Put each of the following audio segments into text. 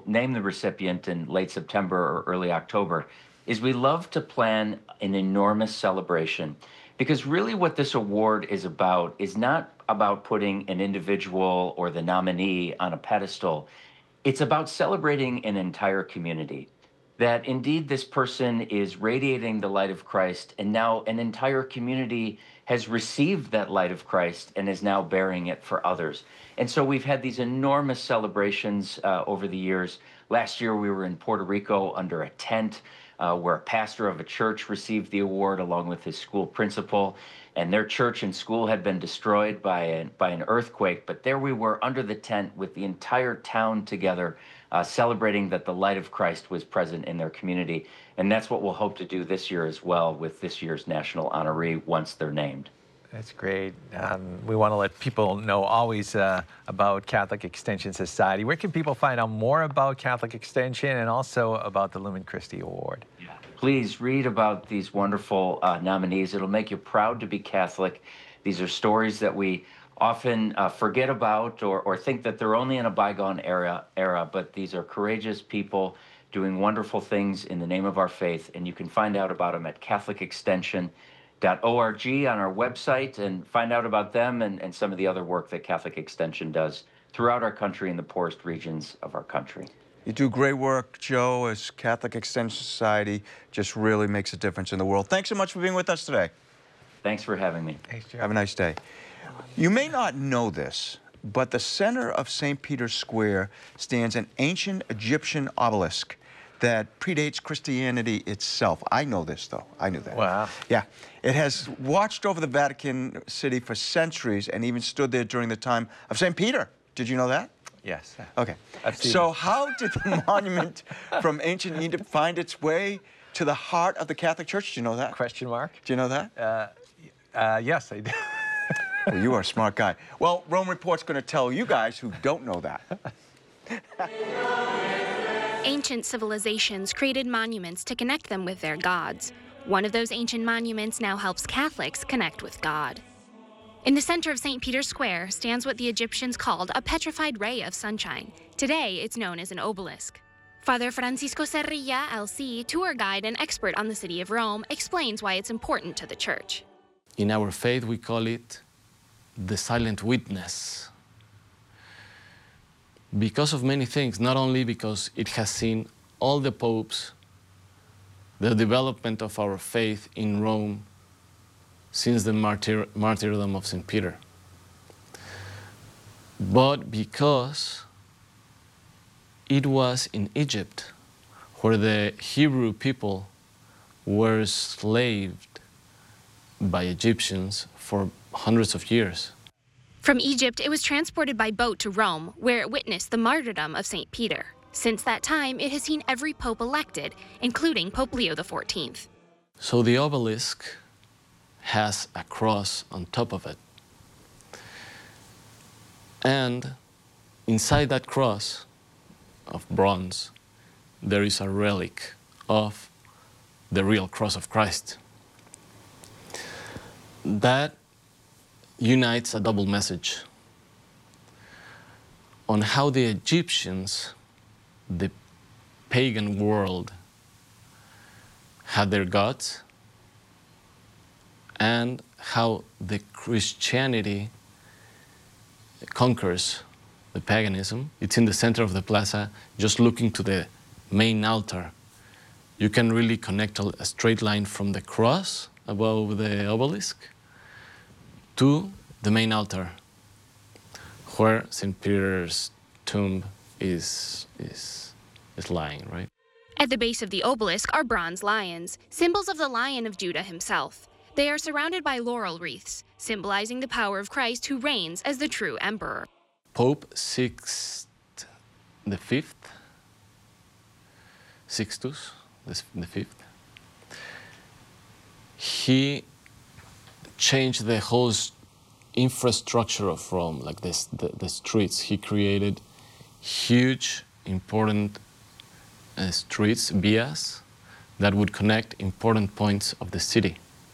name the recipient in late September or early October, is we love to plan an enormous celebration. Because really, what this award is about is not about putting an individual or the nominee on a pedestal. It's about celebrating an entire community. That indeed this person is radiating the light of Christ, and now an entire community has received that light of Christ and is now bearing it for others. And so we've had these enormous celebrations over the years. Last year, we were in Puerto Rico under a tent where a pastor of a church received the award along with his school principal. And their church and school had been destroyed by an earthquake. But there we were under the tent with the entire town together, celebrating that the light of Christ was present in their community. And that's what we'll hope to do this year as well with this year's national honoree once they're named. That's great. We want to let people know always about Catholic Extension Society. Where can people find out more about Catholic Extension and also about the Lumen Christi Award? Yeah. Please read about these wonderful nominees. It'll make you proud to be Catholic. These are stories that we often forget about or think that they're only in a bygone era, but these are courageous people doing wonderful things in the name of our faith, and you can find out about them at catholicextension.org on our website and find out about them and some of the other work that Catholic Extension does throughout our country in the poorest regions of our country. You do great work, Joe, as Catholic Extension Society just really makes a difference in the world. Thanks so much for being with us today. Thanks for having me. Thanks, Joe. Have a nice day. You may not know this, but the center of St. Peter's Square stands an ancient Egyptian obelisk that predates Christianity itself. I know this, though. I knew that. Wow. Yeah. It has watched over the Vatican City for centuries and even stood there during the time of St. Peter. Did you know that? Yes. Okay. So how did the monument from ancient Egypt find its way to the heart of the Catholic Church? Do you know that? Question mark? Do you know that? Yes, I do. Well, you are a smart guy. Well, Rome Report's going to tell you guys who don't know that. Ancient civilizations created monuments to connect them with their gods. One of those ancient monuments now helps Catholics connect with God. In the center of St. Peter's Square stands what the Egyptians called a petrified ray of sunshine. Today, it's known as an obelisk. Father Francisco Cerrilla, LC, tour guide and expert on the city of Rome, explains why it's important to the church. In our faith, we call it the silent witness. Because of many things, not only because it has seen all the popes, the development of our faith in Rome since the martyrdom of St. Peter, but because it was in Egypt where the Hebrew people were enslaved by Egyptians for hundreds of years. From Egypt, it was transported by boat to Rome, where it witnessed the martyrdom of St. Peter. Since that time, it has seen every pope elected, including Pope Leo XIV. So the obelisk has a cross on top of it. And inside that cross of bronze, there is a relic of the real cross of Christ. That unites a double message on how the Egyptians, the pagan world, had their gods, and how the Christianity conquers the paganism. It's in the center of the plaza, just looking to the main altar. You can really connect a straight line from the cross above the obelisk to the main altar, where St. Peter's tomb is lying, right? At the base of the obelisk are bronze lions, symbols of the Lion of Judah himself. They are surrounded by laurel wreaths, symbolizing the power of Christ who reigns as the true emperor. Pope Sixtus V, he changed the whole infrastructure of Rome, like the streets. He created huge, important streets, vias, that would connect important points of the city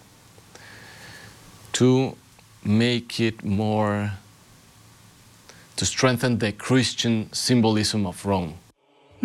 to make it more, to strengthen the Christian symbolism of Rome.